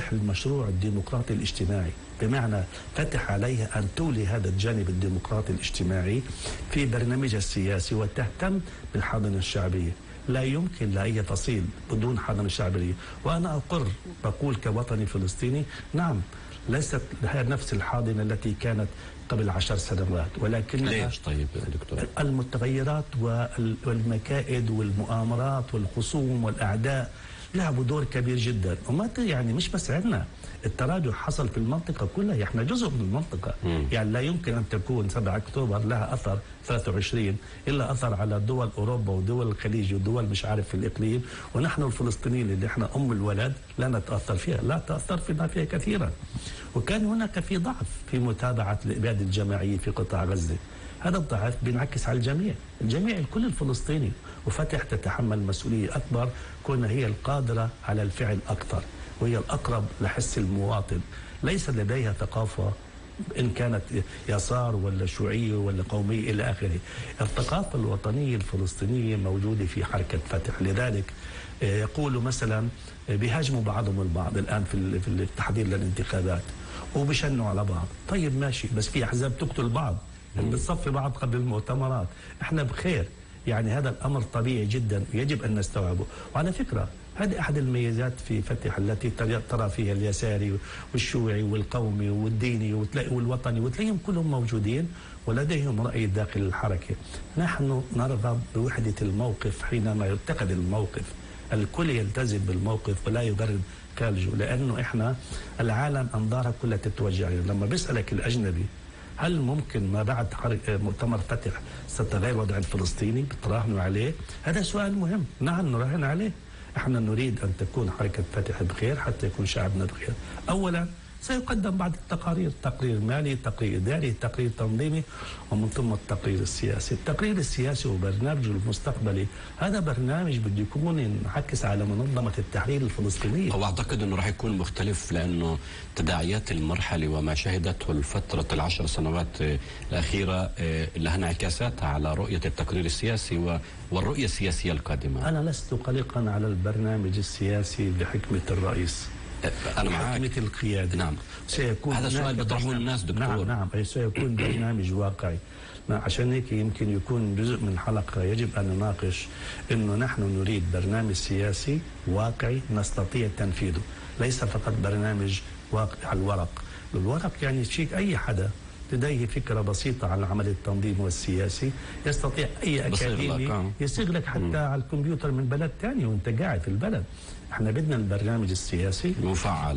فتح المشروع الديمقراطي الاجتماعي، بمعنى فتح عليها أن تولي هذا الجانب الديمقراطي الاجتماعي في برنامجها السياسي وتهتم بالحاضنة الشعبية. لا يمكن لأي فصيل بدون حاضنة شعبية. وأنا بقول كوطني فلسطيني، نعم ليست لها نفس الحاضنة التي كانت قبل 10 سنوات، ولكن ليش طيب دكتور؟ المتغيرات والمكائد والمؤامرات والخصوم والأعداء لعبوا دور كبير جدا. وما يعني مش بس عندنا، التراجع حصل في المنطقة كلها، احنا جزء من المنطقة. يعني لا يمكن أن تكون 7 أكتوبر لها أثر 23 إلا أثر على دول أوروبا ودول الخليج ودول مش عارف في الإقليم، ونحن الفلسطينيين اللي احنا أم الولد لا نتأثر فيها، لا تأثر فيها كثيرا. وكان هناك في ضعف في متابعة الإبادة الجماعية في قطاع غزة. هذا الضعف بينعكس على الجميع الكل الفلسطيني، وفتح تتحمل مسؤولية أكبر كونها هي القادرة على الفعل أكثر، وهي الأقرب لحس المواطن، ليس لديها ثقافة إن كانت يسار ولا شيوعية ولا قومية إلى آخره. الثقافة الوطنية الفلسطينية موجودة في حركة فتح. لذلك يقولوا مثلا بيهاجموا بعضهم البعض الآن في التحضير للانتخابات وبيشنوا على بعض. طيب ماشي، بس في أحزاب تقتل بعض، بتصفي بعض قبل المؤتمرات. احنا بخير، يعني هذا الأمر طبيعي جدا يجب أن نستوعبه. وعلى فكرة هذه أحد الميزات في فتح التي ترى فيها اليساري والشيوعي والقومي والديني والوطني، وتلاقيهم كلهم موجودين ولديهم رأي داخل الحركة. نحن نرغب بوحدة الموقف حينما يتخذ الموقف، الكل يلتزم بالموقف ولا يبرد خارجه، لأنه إحنا العالم أنظارها كلها تتوجه. لما بيسألك الأجنبي هل ممكن ما بعد مؤتمر فتح ستغير وضع الفلسطيني، بتراهنوا عليه؟ هذا سؤال مهم. نعم نراهن عليه. احنا نريد ان تكون حركة فتح بخير حتى يكون شعبنا بخير. اولا سيقدم بعض التقارير، تقرير مالي، تقرير إداري، تقرير تنظيمي، ومن ثم التقرير السياسي. التقرير السياسي وبرنامجه المستقبلي هذا برنامج بده يكون ينعكس على منظمة التحرير الفلسطينية. وأعتقد أنه راح يكون مختلف، لأنه تداعيات المرحلة وما شهدته الفترة ال10 سنوات الأخيرة لها انعكاساتها على رؤية التقرير السياسي والرؤية السياسية القادمة. أنا لست قلقا على البرنامج السياسي بحكمة الرئيس، أنا معك. حكمة القيادة. نعم، سيكون هذا السؤال بيطرحه الناس دكتور. نعم سيكون برنامج واقعي. عشان هيك يمكن يكون جزء من حلقة يجب أن نناقش أنه نحن نريد برنامج سياسي واقعي نستطيع تنفيذه، ليس فقط برنامج واقعي على الورق يعني شيء أي حدا لديه فكرة بسيطة عن العمل التنظيمي والسياسي يستطيع أي أكاديمي يصيغ لك حتى على الكمبيوتر من بلد ثاني وانت قاعد في البلد. احنا بدنا البرنامج السياسي مفعل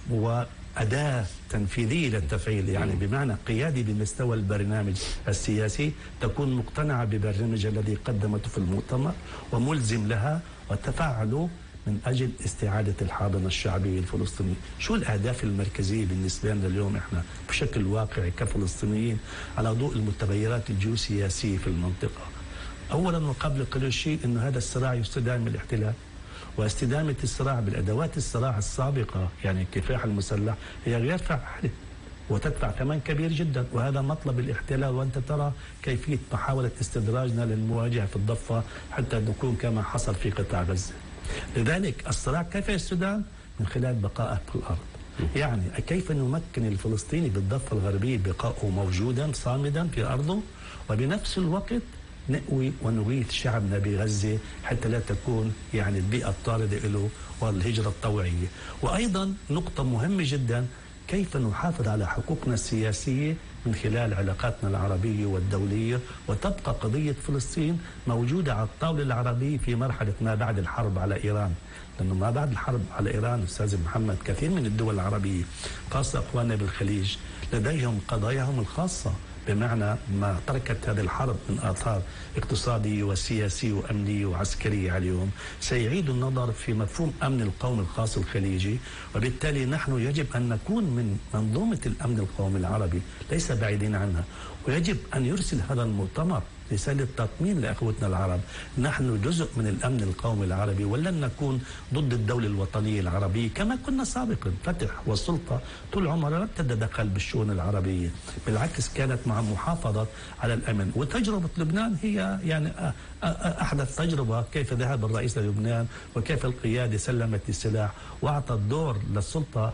وأداة تنفيذية للتفعيل، يعني بمعنى قيادي بمستوى البرنامج السياسي، تكون مقتنعة ببرنامج الذي قدمته في المؤتمر وملزم لها وتفعله من أجل استعادة الحاضنة الشعبية الفلسطينية. شو الأهداف المركزية بالنسبة لنا اليوم إحنا بشكل واقعي كفلسطينيين على ضوء المتغيرات الجيوسياسية في المنطقة؟ أولا وقبل كل شيء أنه هذا الصراع يستدام الاحتلال، واستدامة الصراع بالأدوات الصراع السابقة يعني الكفاح المسلح هي غير فعالة وتدفع ثمن كبير جدا، وهذا مطلب الاحتلال. وأنت ترى كيفية محاولة استدراجنا للمواجهة في الضفة حتى نكون كما حصل في قطاع غزة. لذلك الصراع كيف يستدام؟ من خلال بقائه في الأرض. يعني كيف نمكن الفلسطيني بالضفة الغربية بقائه موجودا صامدا في أرضه، وبنفس الوقت نقوي ونغيث شعبنا بغزة حتى لا تكون يعني البيئة الطاردة له والهجرة الطوعية. وأيضا نقطة مهمة جدا، كيف نحافظ على حقوقنا السياسية من خلال علاقاتنا العربية والدولية، وتبقى قضية فلسطين موجودة على الطاولة العربية في مرحلة ما بعد الحرب على إيران. لأنه ما بعد الحرب على إيران أستاذ محمد كثير من الدول العربية خاصة أخواننا بالخليج لديهم قضاياهم الخاصة، بمعنى ما تركت هذه الحرب من آثار اقتصادية وسياسية وأمنية وعسكرية عليهم. سيعيد النظر في مفهوم أمن القومي الخاص الخليجي، وبالتالي نحن يجب أن نكون من منظومة الأمن القومي العربي ليس بعيدين عنها. ويجب أن يرسل هذا المؤتمر رسالة تطمين لأخوتنا العرب، نحن جزء من الأمن القومي العربي ولن نكون ضد الدولة الوطنية العربية كما كنا سابقا. فتح والسلطة طول عمرها لم تتدخل بالشؤون العربية، بالعكس كانت مع محافظة على الأمن. وتجربة لبنان هي يعني أحدث تجربة، كيف ذهب الرئيس للبنان وكيف القيادة سلمت السلاح وأعطت دور للسلطة